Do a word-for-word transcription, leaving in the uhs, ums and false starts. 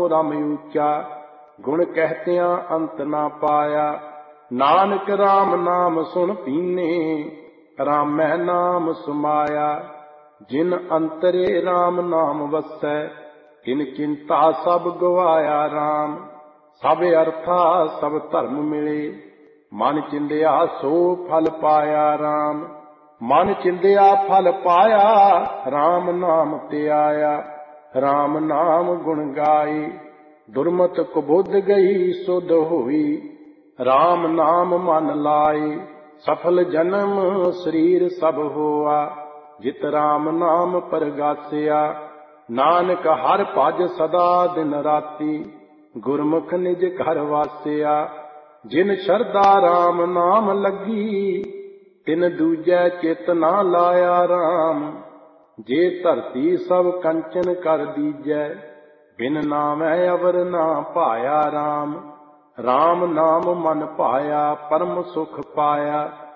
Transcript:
रम ऊंचा, गुण कहतियां अंत ना पाया। नानक राम नाम सुन पीने, रामै नाम समाया। जिन अंतरे राम नाम वसै, तिन चिंता सब गवाया राम। सब अर्था सब धर्म मिले, मन चिंदिया सो फल पाया राम। मन चिंदिया फल पाया, राम नाम ते आया। राम नाम गुण गाई, दुर्मत कुबुध गई सुध होई। राम नाम मन लाई, सफल जन्म शरीर सब होआ। जित राम नाम परगासिया, नानक हर भज सदा दिन राती। गुरमुख निज घर वासिया, जिन शरदा राम नाम लगी। तिन दूजै चित ना लाया राम। जे धरती सब कंचन कर दीजै, बिन नामै अवर ना पाया राम। राम नाम मन पाया, परम सुख पाया।